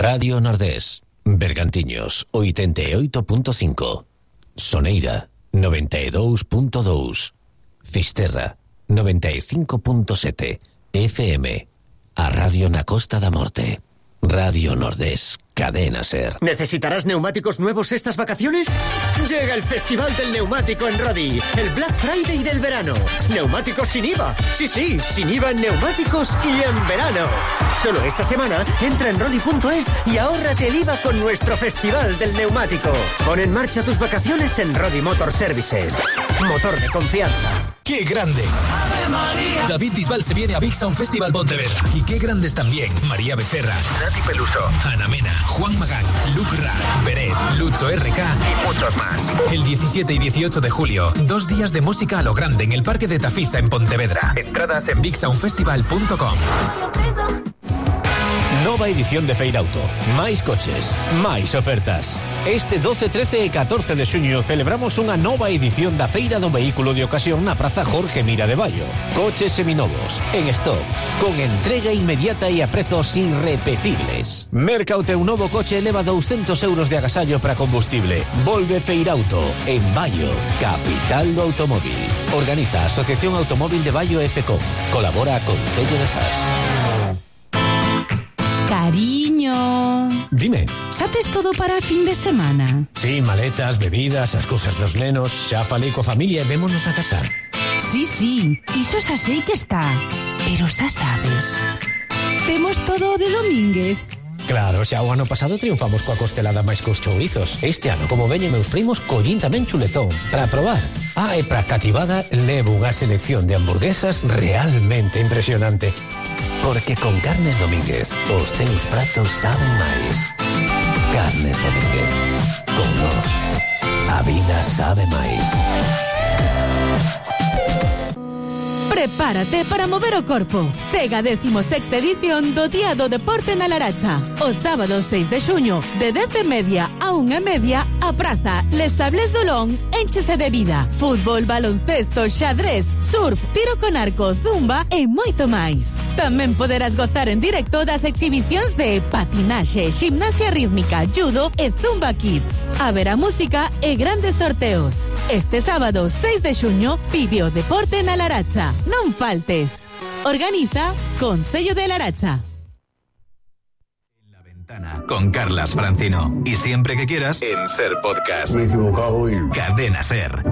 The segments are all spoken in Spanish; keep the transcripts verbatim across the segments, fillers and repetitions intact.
Radio Nordés, Bergantiños, oitenta e oito punto cinco. Soneira, noventa e dous punto dous. Fisterra, noventa e cinco punto sete. F M. A Radio na Costa da Morte. Radio Nordés, Cadena Ser. ¿Necesitarás neumáticos nuevos estas vacaciones? Llega el Festival del Neumático en Rodi, el Black Friday del verano. Neumáticos sin I V A. Sí, sí, sin I V A en neumáticos y en verano. Solo esta semana entra en rodi punto es y ahórrate el I V A con nuestro Festival del Neumático. Pon en marcha tus vacaciones en Rodi Motor Services. Motor de confianza. ¡Qué grande! David Bisbal se viene a Big Sound Festival Pontevedra. Y qué grandes también María Becerra, Nati Peluso, Ana Mena, Juan Magán, Luke Ra, Beret, Lucho R K y muchos más. El diecisiete y dieciocho de julio, dos días de música a lo grande en el Parque de Tafisa en Pontevedra. Entradas en big sound festival punto com. Nova edición de Feirauto. Máis coches, máis ofertas. Este doce, trece e catorce de xuño celebramos unha nova edición da Feira do Vehículo de Ocasión na Praza Jorge Mira de Baio. Coches seminovos, en stock, con entrega inmediata e a prezos irrepetibles. Merca o teu novo coche eleva doscientos euros de agasallo para combustible. Volve Feirauto, en Baio, capital do automóvil. Organiza a Asociación Automóvil de Baio F C O. Colabora con Cello de Zas. Cariño. Dime. Xa tes todo para a fin de semana? Sí, maletas, bebidas, as cousas dos nenos. Xa falei coa familia e vémonos a casar. Sí, sí, iso xa sei que está. Pero xa sabes, temos todo de Domínguez. Claro, xa o ano pasado triunfamos coa costelada máis cos chourizos. Este ano, como veñen meus primos, collín tamén chuletón para probar. Ah, e para cativada levo unha selección de hamburguesas realmente impresionante. Porque con Carnes Domínguez os teus pratos saben máis. Carnes Domínguez. Con nós, a vida sabe máis. Prepárate para mover o corpo. Chega a décimo sexta edición do Día do Deporte na Laracha. O sábado seis de xuño, de dez e media a unha e media, a praza Les Sables do Lón énchese de vida. Fútbol, baloncesto, xadrez, surf, tiro con arco, zumba e moito máis. Tamén poderás gozar en directo das exhibicións de patinaxe, gimnasia rítmica, judo e zumba kids. Haberá música e grandes sorteos. Este sábado seis de xuño, vive o deporte na Laracha. Non faltes. Organiza Concello de Laracha. En la ventana con Carlas Francino. Y siempre que quieras, en Ser Podcast. Me he equivocado y... Cadena Ser.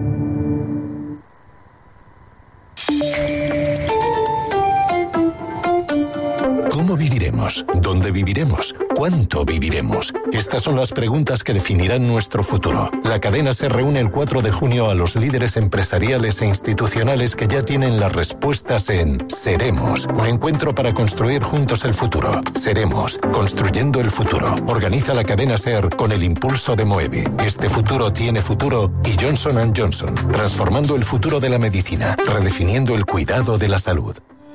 ¿Cómo viviremos? ¿Dónde viviremos? ¿Cuánto viviremos? Estas son las preguntas que definirán nuestro futuro. La cadena se reúne el cuatro de junio a los líderes empresariales e institucionales que ya tienen las respuestas en Seremos, un encuentro para construir juntos el futuro. Seremos, construyendo el futuro. Organiza la cadena Ser con el impulso de Moebi. Este futuro tiene futuro y Johnson and Johnson, transformando el futuro de la medicina, redefiniendo el cuidado de la salud.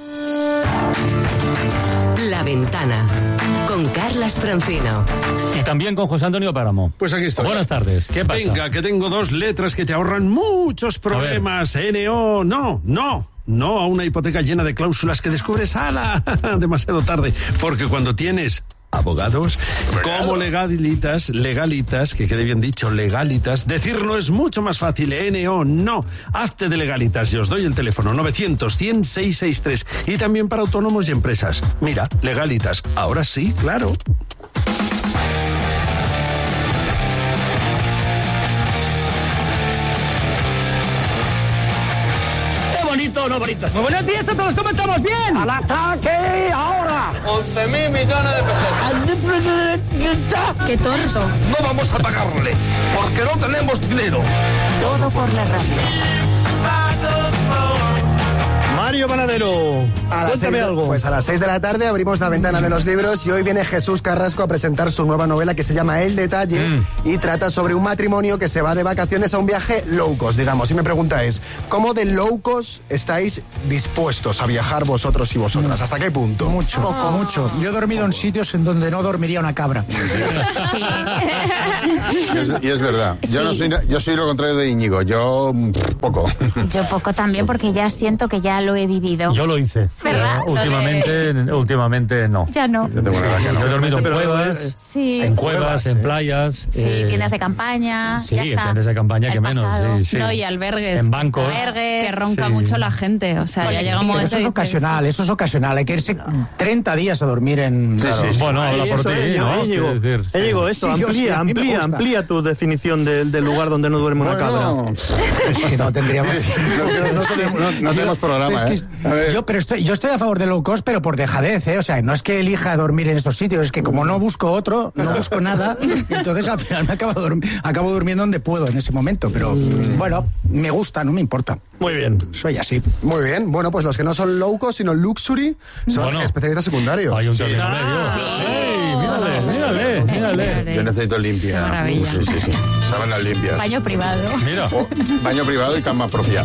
La Ventana, con Carlas Francino. Y también con José Antonio Páramo. Pues aquí estoy. Buenas tardes, ¿qué pasa? Venga, que tengo dos letras que te ahorran muchos problemas. N O, no, no. No a una hipoteca llena de cláusulas que descubres ¡ala! Demasiado tarde. Porque cuando tienes abogados, como legalitas, legalitas, que quede bien dicho, legalitas, decirlo es mucho más fácil. N O, no. Hazte de legalitas. Yo os doy el teléfono novecientos, cien, seiscientos sesenta y tres. Y también para autónomos y empresas. Mira, legalitas. Ahora sí, claro. ¿Bonito o no bonito? Muy buenos días a todos, ¿cómo estamos? ¿Bien? ¡Al ataque ahora! once mil millones de pesetas. ¡Qué torso! No vamos a pagarle, porque no tenemos dinero. Todo por la radio. Mario Panadero, a las cuéntame seis, algo. Pues a las seis de la tarde abrimos la ventana de los libros y hoy viene Jesús Carrasco a presentar su nueva novela que se llama El Detalle mm. y trata sobre un matrimonio que se va de vacaciones a un viaje low cost, digamos. Y mi pregunta es, ¿cómo de low cost estáis dispuestos a viajar vosotros y vosotras? ¿Hasta qué punto? Mucho, oh. mucho. Yo he dormido en sitios en donde no dormiría una cabra. Sí. y, es, y es verdad. Yo, sí. no soy, yo soy lo contrario de Íñigo. Yo poco. Yo poco también porque ya siento que ya lo he he vivido. Yo lo hice. ¿Verdad? Pero últimamente, últimamente no. Ya no. Yo, tengo una que no. Yo he dormido en cuevas, sí. en cuevas, en playas. Sí, eh, tiendas de campaña. Sí, ya está. tiendas de campaña El que menos. Sí, sí. No, y albergues. En bancos. Albergues. Que ronca Sí. mucho la gente. O sea, ya llegamos a Eso es ocasional, eso es ocasional. Hay que irse treinta días a dormir en... Sí, sí, sí. Bueno, habla por ti, ¿no? Íñigo, Quiero decir, Íñigo, sí. esto, Sí, yo sí, amplía, a mí me amplía, gusta. amplía tu definición de- del lugar donde no duerme una cabra. Es que no tendríamos... No, no tenemos, no- no tenemos programa, Es ¿eh? que- A ver. yo, pero estoy, yo estoy a favor de low cost, pero por dejadez, ¿eh? O sea, no es que elija dormir en estos sitios, es que como no busco otro, no busco nada, entonces al final me acabo, dormi- acabo durmiendo donde puedo en ese momento. Pero bueno, me gusta, no me importa. Muy bien. Soy así. Muy bien. Bueno, pues los que no son low cost, sino luxury, son Bueno. especialistas secundarios. Hay un término medio. Sí, mírale, mírale, mírale. Yo necesito limpia. Maravilla. Sí, sí, sí. Sábanas limpias. Baño privado. Mira. Oh, baño privado y cama propia.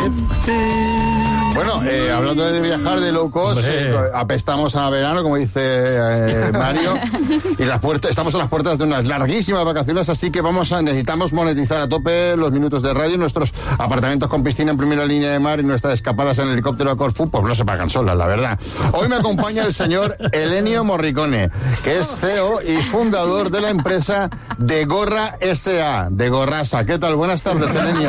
Bueno, eh, hablando de viajar de low cost, Hombre. eh, apestamos a verano, como dice eh, Mario, y las puertas, estamos a las puertas de unas larguísimas vacaciones, así que vamos a necesitamos monetizar a tope los minutos de radio, nuestros apartamentos con piscina en primera línea de mar y nuestras escapadas en helicóptero a Corfú, pues no se pagan solas, la verdad. Hoy me acompaña el señor Elenio Morricone, que es C E O y fundador de la empresa De Gorra S A, de Gorrasa. ¿Qué tal? Buenas tardes, Elenio.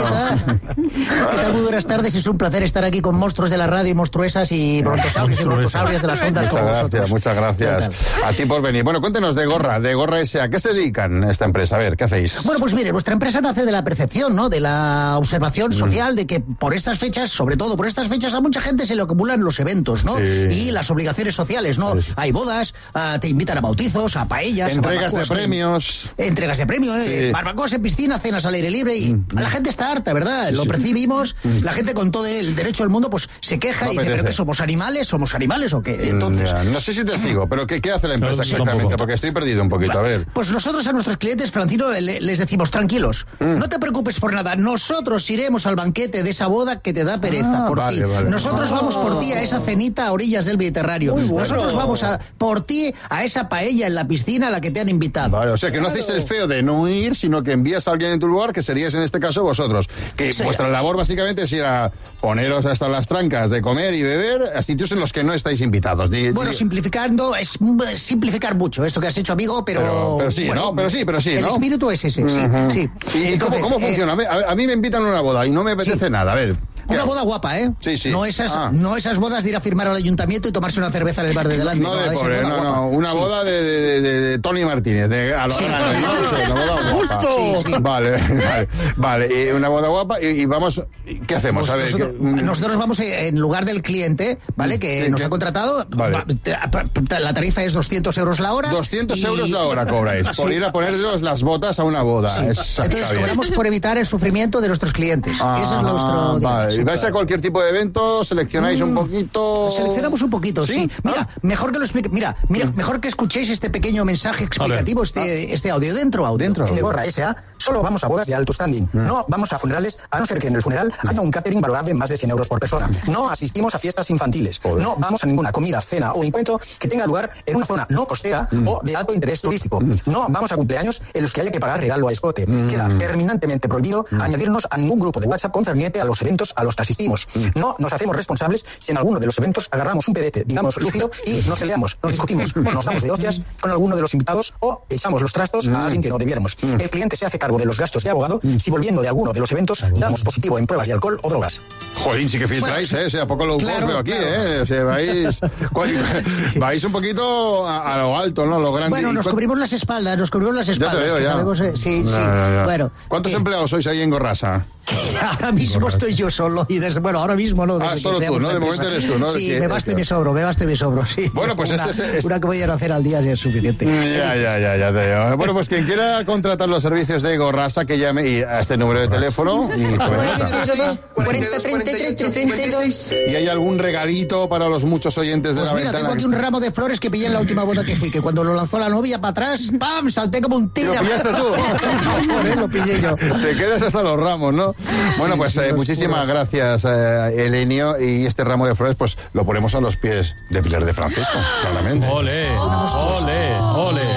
¿Qué tal? Muy buenas tardes. Es un placer estar aquí con monstruos de la radio y monstruesas y brontosaurios y brontosaurias de las ondas como Muchas vosotros. gracias, muchas gracias a ti por venir. Bueno, cuéntenos de Gorra, de Gorra S A. ¿Qué se dedican esta empresa? A ver, ¿qué hacéis? Bueno, pues mire, nuestra empresa nace de la percepción, ¿no? De la observación social de que por estas fechas, sobre todo por estas fechas, a mucha gente se le acumulan los eventos, ¿no? Sí. Y las obligaciones sociales, ¿no? Sí. Hay bodas, ah, te invitan a bautizos, a paellas, a Entregas de barbacoas, premios. Entregas de premios, ¿eh? Sí. Barbacoas en piscina, cenas al aire libre y la gente está harta, ¿verdad? Lo sí. percibimos, la gente con todo el derecho del mundo pues se queja No y dice, apetece. ¿pero qué somos animales? ¿Somos animales o qué? Entonces... Ya, no sé si te sigo, pero ¿qué, qué hace la empresa No, exactamente? tampoco. Porque estoy perdido un poquito, a ver. Pues nosotros a nuestros clientes, Francino, le- les decimos, tranquilos, Mm. no te preocupes por nada, nosotros iremos al banquete de esa boda que te da pereza Ah, por vale, ti. vale. Nosotros Ah. vamos por ti a esa cenita a orillas del Mediterráneo. Nosotros vamos a por ti a esa paella en la piscina a la que te han invitado. Vale, o sea que no hacéis el feo de no ir, sino que envías a alguien en tu lugar, que seríais en este caso vosotros. Que Sí. vuestra labor básicamente es ir a poneros hasta las trancas de comer y beber a sitios en los que no estáis invitados. Di- Bueno, di- simplificando, es mm, simplificar mucho esto que has hecho, amigo, pero... Pero- pero sí, bueno, ¿no? Pero sí, pero sí, El ¿no? espíritu es ese, sí, Ujú. sí. ¿Y Entonces, cómo, cómo eh, funciona? A ver, a, a mí me invitan a una boda y no me apetece Sí. nada. A ver. ¿qué Una hago? boda guapa, ¿eh? Sí, sí. No esas, Ah. no esas bodas de ir a firmar al ayuntamiento y tomarse una cerveza en el bar de delante. No de esa pobre, boda no, guapa. no. Una Sí. boda de, de, de- de Tony Martínez, de a lo grande, ¿no? O sea, una boda guapa. Sí, sí. Vale, vale. Vale, y una boda guapa y, y vamos. ¿Qué hacemos? Pues a ver. nosotros, ¿qué- nosotros vamos en lugar del cliente, ¿vale? Que Sí, nos que- ha contratado. Vale. va- te- La tarifa es doscientos euros la hora. doscientos y- euros la hora cobráis por Sí. ir a poneros las botas a una boda. Sí. Eso está Entonces bien. cobramos por evitar el sufrimiento de nuestros clientes. Ah, Eso es nuestro. digamos, vale. sí, ¿Y vais claro. a cualquier tipo de evento? ¿Seleccionáis un poquito? Seleccionamos un poquito, sí. ¿Ah? Mira, mejor que lo explique. Mira, mira, mejor que escuchéis este pequeño mensaje explicativo, este, este audio. Dentro audio. Dentro En audio. Gorra S A Solo vamos a bodas de alto standing. No vamos a funerales, a no ser que en el funeral haya un catering valorado en más de cien euros por persona. No asistimos a fiestas infantiles. No vamos a ninguna comida, cena o encuentro que tenga lugar en una zona no costera o de alto interés turístico. No vamos a cumpleaños en los que haya que pagar regalo a escote. Queda terminantemente prohibido añadirnos a ningún grupo de WhatsApp concerniente a los eventos a los que asistimos. No nos hacemos responsables si en alguno de los eventos agarramos un pedete, digamos, lúcido, y nos peleamos, nos discutimos o nos damos de hostias con alguno de los invitados o echamos los trastos a alguien que no debiéramos. El cliente se hace cargo de los gastos de abogado si volviendo de alguno de los eventos damos positivo en pruebas de alcohol o drogas. Jolín, sí que filtráis, ¿eh? O sea, poco low cost Claro, veo aquí, claro. ¿eh? O sea, vais, cuál- vais un poquito a, a lo alto, ¿no? Lo grande. Bueno, ¿Y nos cuán- cubrimos las espaldas, nos cubrimos las Ya espaldas. te veo, que ya. sabemos, eh, sí, Ya, sí. ya, ya. Bueno, ¿Cuántos eh, empleados sois ahí en Gorrasa? ahora mismo estoy yo solo y desde, bueno, ahora mismo no. Ah, desde que solo tú, creamos ¿no? la De empresa. momento eres tú, ¿no? Sí, Que- me basto y me sobro, me basto y me sobro, sí. Bueno, pues una, este es- una que voy a hacer al día ya es suficiente. Ya, ya, ya, ya te veo. Bueno, pues quien quiera contratar los servicios de Gorrasa, que llame y a este número de teléfono y tome nota. cuarenta, treinta y tres, treinta y dos. ¿Y hay algún regalito para los muchos oyentes de Pues la mira, ventana? tengo aquí un ramo de flores que pillé en la última boda que fui, que cuando lo lanzó la novia para atrás, ¡pam!, salté como un tigre. ¿Lo pillaste tú? Por él lo pillé yo. Te quedas hasta los ramos, ¿no? Bueno, pues sí, eh, los muchísimas puros. gracias, eh, Elenio. Y este ramo de flores, pues lo ponemos a los pies de Pilar de Francisco, claramente. Ole, ole, El ole. mejor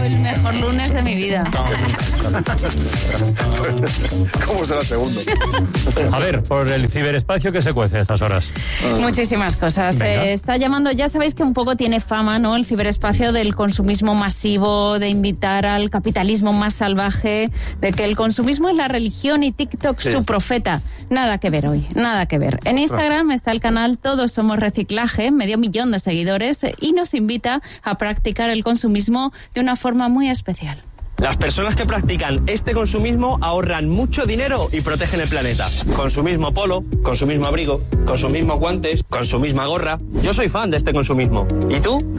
mejor lunes de mi vida. ¿Cómo será el segundo? A ver, por el ciberespacio, ¿qué se cuece a estas horas? Muchísimas cosas. Eh, está llamando, ya sabéis que un poco tiene fama, ¿no? El ciberespacio del consumismo masivo, de invitar al capitalismo más salvaje, de que el consumismo es la religión y TikTok sí. su profeta. Nada que ver hoy, nada que ver. En Instagram está el canal Todos Somos Reciclaje, medio millón de seguidores, y nos invita a practicar el consumismo de una forma muy especial. Las personas que practican este consumismo ahorran mucho dinero y protegen el planeta. Con su mismo polo, con su mismo abrigo, con sus mismos guantes, con su misma gorra. Yo soy fan de este consumismo. ¿Y tú?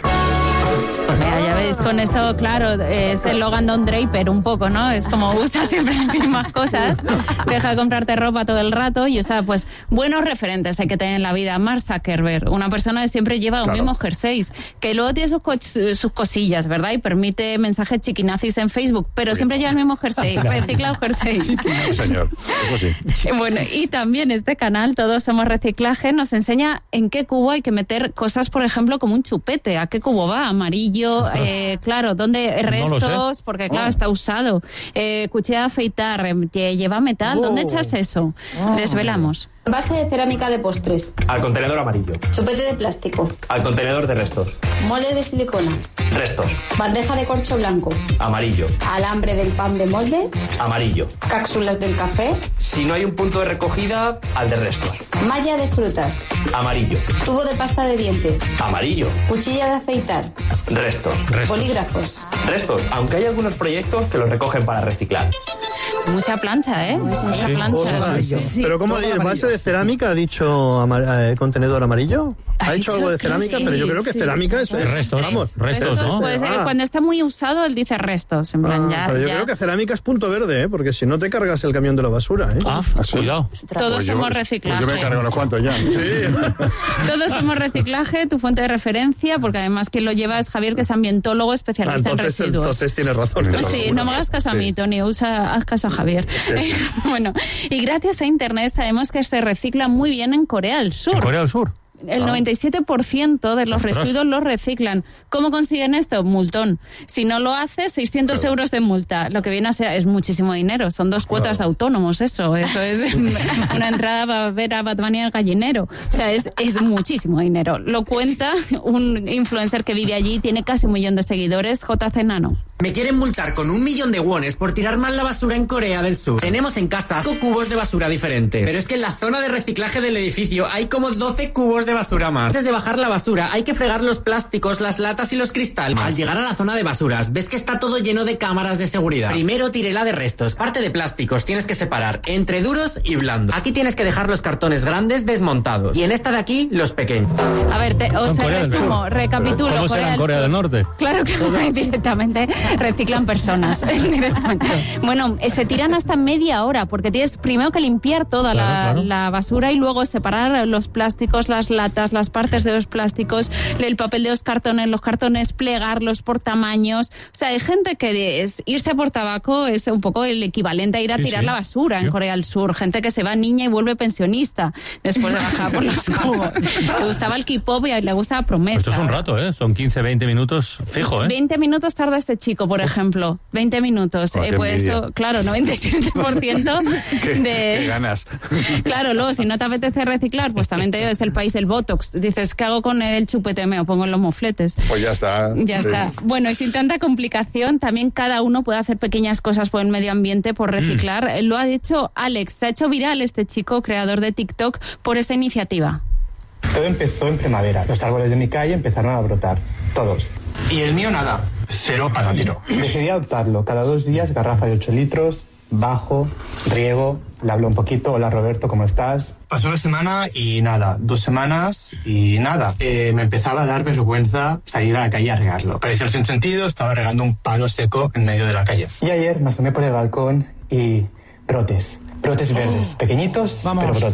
Pues mira, ya veis, con esto, claro, es el Logan Don Draper un poco, ¿no? Es como usa siempre las mismas cosas, deja de comprarte ropa todo el rato y usa, pues, buenos referentes hay que tener en la vida. Mark Zuckerberg, una persona que siempre lleva claro. un mismo jersey, que luego tiene sus, co sus cosillas, ¿verdad? Y permite mensajes chiquinazis en Facebook, pero siempre lleva el mismo jersey, reciclado jersey. Señor, eso sí. Bueno, y también este canal, Todos Somos Reciclaje, nos enseña en qué cubo hay que meter cosas, por ejemplo, como un chupete. ¿A qué cubo va? Amarillo. Eh, claro, ¿dónde restos? No porque claro, oh. está usado. Eh, cuchilla de afeitar, eh, lleva metal. Oh. ¿Dónde echas eso? Oh. Desvelamos. Base de cerámica de postres. Al contenedor amarillo. Chupete de plástico. Al contenedor de restos. Molde de silicona. Restos. Bandeja de corcho blanco. Amarillo. Alambre del pan de molde. Amarillo. Cápsulas del café. Si no hay un punto de recogida, al de restos. Malla de frutas. Amarillo. Tubo de pasta de dientes. Amarillo. Cuchilla de afeitar. Restos. Restos. Bolígrafos. Restos, aunque hay algunos proyectos que los recogen para reciclar. Mucha plancha, ¿eh? Mucha sí. plancha. Sí. Pero ¿cómo dice? ¿Base de cerámica ha dicho amar eh, contenedor amarillo? Ha, ha dicho algo de cerámica, sí, pero yo creo que sí. cerámica es... es restos, vamos. Restos, restos, ¿no? Puede ser, ah. cuando está muy usado, él dice restos. En plan, ah, ya, pero yo ya. creo que cerámica es punto verde, ¿eh? Porque si no te cargas el camión de la basura, ¿eh? Ah, así. Cuidado. Todos pues somos yo, reciclaje. Pues yo me cargo unos cuantos ya. Sí. Todos somos reciclaje, tu fuente de referencia, porque además quien lo lleva es Javier, que es ambientólogo especialista ah, entonces, en residuos. Entonces tienes razón. Sí, no me hagas caso a mí, Tony, usa, haz caso a Javier. Sí, sí. Bueno, y gracias a Internet sabemos que se recicla muy bien en Corea del Sur. ¿En Corea del Sur? El noventa y siete por ciento de los Ostras. residuos los reciclan. ¿Cómo consiguen esto? Multón. Si no lo hace, seiscientos claro. euros de multa. Lo que viene a ser es muchísimo dinero. Son dos cuotas claro. autónomos, eso. Eso es una entrada para ver a Batman y al gallinero. O sea, es, es muchísimo dinero. Lo cuenta un influencer que vive allí, tiene casi un millón de seguidores, J C Nano. Me quieren multar con un millón de wones por tirar mal la basura en Corea del Sur. Tenemos en casa cinco cubos de basura diferentes. Pero es que en la zona de reciclaje del edificio hay como doce cubos de basura más. Antes de bajar la basura hay que fregar los plásticos, las latas y los cristales. Al llegar a la zona de basuras ves que está todo lleno de cámaras de seguridad. Primero tiré la de restos. Parte de plásticos tienes que separar entre duros y blandos. Aquí tienes que dejar los cartones grandes desmontados. Y en esta de aquí, los pequeños. A ver, te, o sea, resumo, recapitulo. ¿Cómo será en Corea del Norte? Claro que directamente reciclan personas. Directamente. Bueno, se tiran hasta media hora porque tienes primero que limpiar toda claro, la, claro. la basura y luego separar los plásticos, las latas, las partes de los plásticos, el papel de los cartones, los cartones, plegarlos por tamaños. O sea, hay gente que es, irse por tabaco es un poco el equivalente a ir a sí, tirar sí. la basura en sí. Corea del Sur. Gente que se va niña y vuelve pensionista después de bajar por los cubos. Le gustaba el K-pop y le gustaba Promesa. Esto es un rato, ¿eh? Son quince, veinte minutos fijo, ¿eh? veinte minutos tarda este chico, por ejemplo. veinte minutos. Oh, eh, pues eso, claro, noventa y siete por ciento de... Qué ganas. Claro, luego, si no te apetece reciclar, pues también te digo, es el país del Botox. Dices, ¿qué hago con el chupete? Me lo pongo en los mofletes. Pues ya está. Ya sí. está. Bueno, y sin tanta complicación, también cada uno puede hacer pequeñas cosas por el medio ambiente, por reciclar. Mm. Lo ha dicho Alex. Se ha hecho viral este chico, creador de TikTok, por esta iniciativa. Todo empezó en primavera. Los árboles de mi calle empezaron a brotar. Todos. Y el mío nada. Cero patatero. Decidí adoptarlo. Cada dos días, garrafa de ocho litros, bajo, riego, le hablo un poquito. Hola Roberto, ¿cómo estás? Pasó una semana y nada. Dos semanas y nada. Eh, me empezaba a dar vergüenza salir a la calle a regarlo. Parecía sin sentido, estaba regando un palo seco en medio de la calle. Y ayer me asomé por el balcón y brotes. Brotes verdes, pequeñitos, Vamos. pero brotes.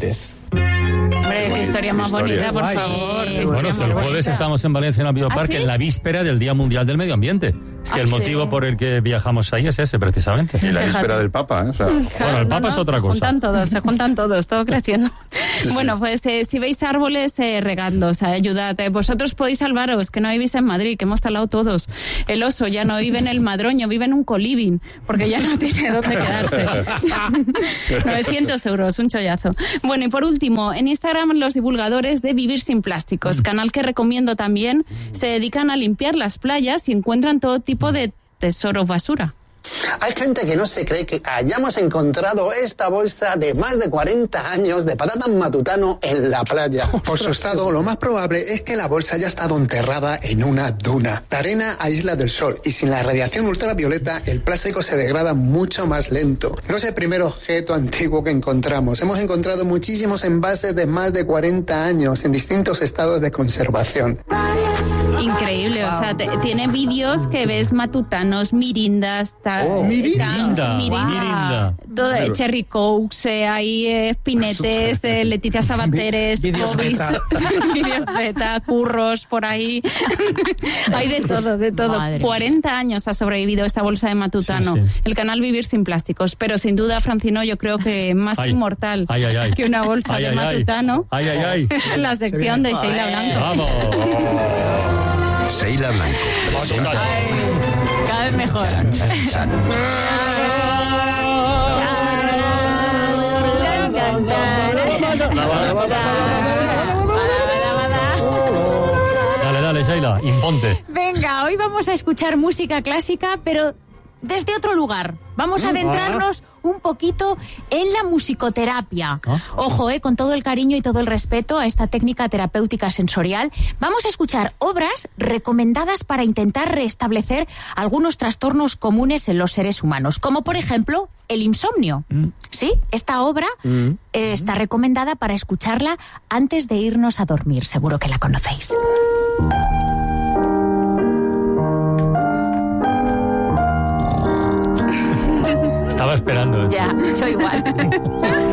Hombre, qué historia más bonita, por Guay. favor. Sí. Bueno, es que el jueves estamos en Valencia en el Bioparque, ¿Ah, sí? en la víspera del Día Mundial del Medio Ambiente. Es que Ah, el sí. motivo por el que viajamos ahí es ese, precisamente. Y la víspera del Papa, ¿eh? O sea, bueno, el Papa No, es no, otra se cosa. juntan todos, se juntan todos, todo creciendo. Sí, sí. Bueno, pues eh, si veis árboles, eh, regadlos, o sea, ayudad. Eh, vosotros podéis salvaros, que no vivís en Madrid, que hemos talado todos. El oso ya no vive en el Madroño, vive en un coliving, porque ya no tiene dónde quedarse. novecientos euros, un chollazo. Bueno, y por último, en Instagram los divulgadores de Vivir Sin Plásticos, canal que recomiendo también, se dedican a limpiar las playas y encuentran todo tipo de tesoros basura. Hay gente que no se cree que hayamos encontrado esta bolsa de más de cuarenta años de patatas matutano en la playa. Por su estado, lo más probable es que la bolsa haya estado enterrada en una duna. La arena aísla del sol y sin la radiación ultravioleta el plástico se degrada mucho más lento. No es el primer objeto antiguo que encontramos. Hemos encontrado muchísimos envases de más de cuarenta años en distintos estados de conservación. Increíble, wow. O sea, te, tiene vídeos que ves matutanos, mirindas, ta, oh, mirinda, mirinda, mirinda, mirinda. Todo, eh, Cherry Cokes, eh, hay eh, Pinetes, eh, Leticia Sabateres, Vídeos beta. vídeos beta, curros por ahí. Hay de todo, de todo. Madre cuarenta años ha sobrevivido esta bolsa de matutano. Sí, sí. El canal Vivir Sin Plásticos, pero sin duda, Francino, yo creo que más Ay. inmortal Ay, ay, ay. que una bolsa Ay, de ay, ay. matutano Ay, ay, ay. es la sección de Sheila Blanco. Vamos. Sheila Blanco presenta Cada vez mejor. Dale, dale, Sheila, imponte. Venga, hoy vamos a escuchar música clásica, pero desde otro lugar. Vamos a adentrarnos un poquito en la musicoterapia. ¿Ah? Ojo, eh, con todo el cariño y todo el respeto a esta técnica terapéutica sensorial, vamos a escuchar obras recomendadas para intentar restablecer algunos trastornos comunes en los seres humanos, como por ejemplo el insomnio. Mm. Sí, esta obra mm. eh, está recomendada para escucharla antes de irnos a dormir. Seguro que la conocéis. Estaba esperando. Ya, yo igual.